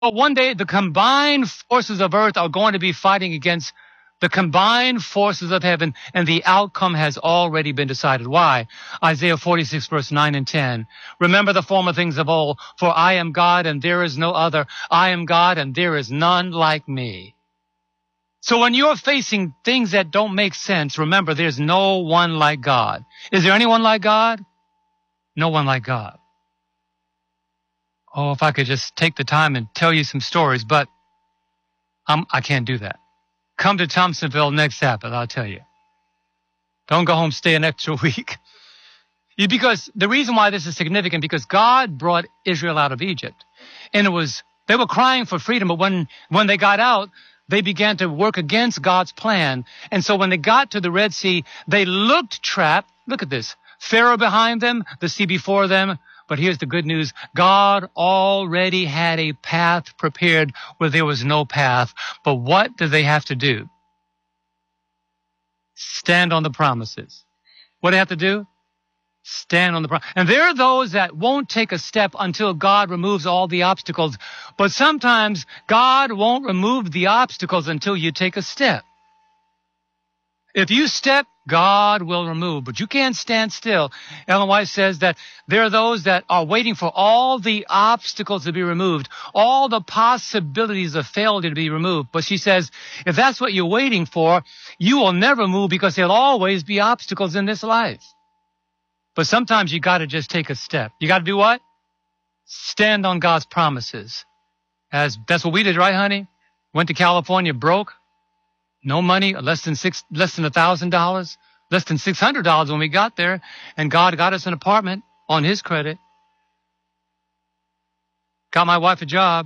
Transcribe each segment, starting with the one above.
But one day, the combined forces of earth are going to be fighting against the combined forces of heaven, and the outcome has already been decided. Why? Isaiah 46, verse 9 and 10. Remember the former things of old, for I am God and there is no other. I am God and there is none like me. So when you're facing things that don't make sense, remember there's no one like God. Is there anyone like God? No one like God. Oh, if I could just take the time and tell you some stories, but I can't do that. Come to Thompsonville next Sabbath, I'll tell you. Don't go home, stay an extra week. Because the reason why this is significant, because God brought Israel out of Egypt. And they were crying for freedom, but when they got out, they began to work against God's plan. And so when they got to the Red Sea, they looked trapped. Look at this. Pharaoh behind them, the sea before them. But here's the good news. God already had a path prepared where there was no path. But what do they have to do? Stand on the promises. What do they have to do? Stand on the promise. And there are those that won't take a step until God removes all the obstacles. But sometimes God won't remove the obstacles until you take a step. If you step, God will remove, but you can't stand still. Ellen White says that there are those that are waiting for all the obstacles to be removed, all the possibilities of failure to be removed. But she says, if that's what you're waiting for, you will never move because there'll always be obstacles in this life. But sometimes you got to just take a step. You got to do what? Stand on God's promises. That's what we did, right, honey? Went to California broke. No money, less than $1,000, less than $600 when we got there, and God got us an apartment on His credit. Got my wife a job.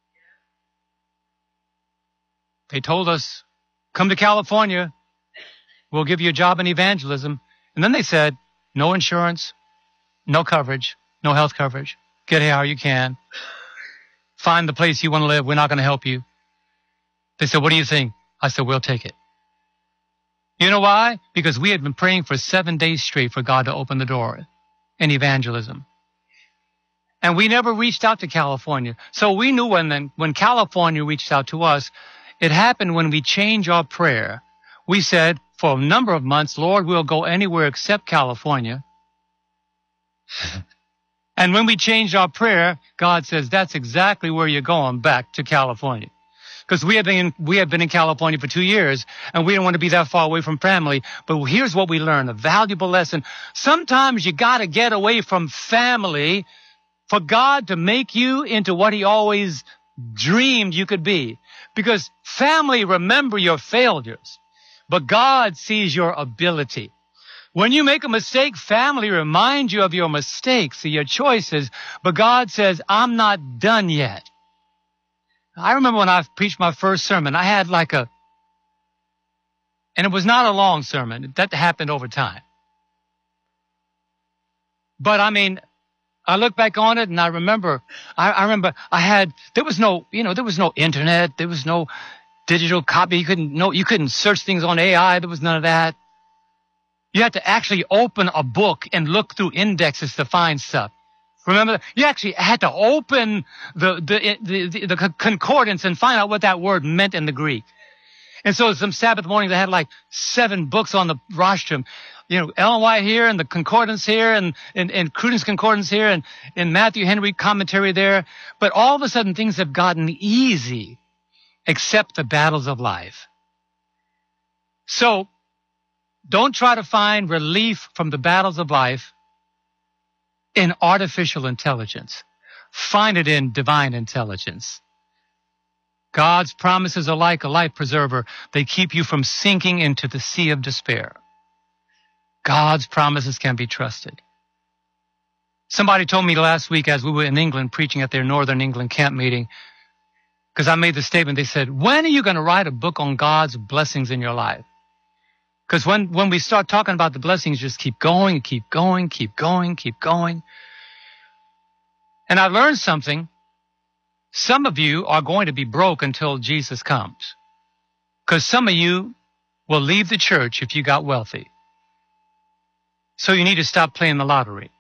They told us, come to California, we'll give you a job in evangelism. And then they said, no insurance, no coverage, no health coverage. Get here how you can. Find the place you want to live. We're not going to help you. They said, what do you think? I said, we'll take it. You know why? Because we had been praying for 7 days straight for God to open the door in evangelism. And we never reached out to California. So we knew when California reached out to us, it happened when we changed our prayer. We said, for a number of months, Lord, we'll go anywhere except California. And when we changed our prayer, God says, that's exactly where you're going, back to California. Because we have been in California for 2 years, and we don't want to be that far away from family. But here's what we learned, a valuable lesson. Sometimes you got to get away from family for God to make you into what He always dreamed you could be. Because family remember your failures, but God sees your ability. When you make a mistake, family reminds you of your mistakes, of your choices, but God says, I'm not done yet. I remember when I preached my first sermon, I had and it was not a long sermon. That happened over time. But I mean, I look back on it and I remember there was no internet. There was no digital copy. You couldn't search things on AI. There was none of that. You had to actually open a book and look through indexes to find stuff. Remember, you actually had to open the concordance and find out what that word meant in the Greek. And so some Sabbath morning, they had like 7 books on the rostrum. You know, Ellen White here and the concordance here and Cruden's concordance here and Matthew Henry commentary there. But all of a sudden, things have gotten easy except the battles of life. So don't try to find relief from the battles of life in artificial intelligence. Find it in divine intelligence. God's promises are like a life preserver. They keep you from sinking into the sea of despair. God's promises can be trusted. Somebody told me last week as we were in England preaching at their Northern England camp meeting, because I made the statement, they said, when are you going to write a book on God's blessings in your life? Because when we start talking about the blessings, just keep going, keep going, keep going, keep going. And I learned something. Some of you are going to be broke until Jesus comes. Because some of you will leave the church if you got wealthy. So you need to stop playing the lottery.